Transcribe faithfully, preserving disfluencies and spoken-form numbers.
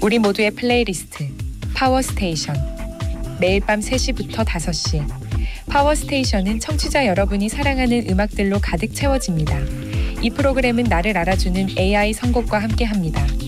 우리 모두의 플레이리스트 파워스테이션. 매일 밤 세 시부터 다섯 시 파워스테이션은 청취자 여러분이 사랑하는 음악들로 가득 채워집니다. 이 프로그램은 나를 알아주는 에이아이 선곡과 함께합니다.